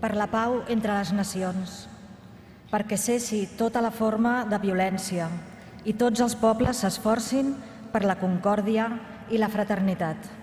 per la pau entre les nacions, perquè cessi tota la forma de violència i tots els pobles s'esforcin per la concòrdia i la fraternitat.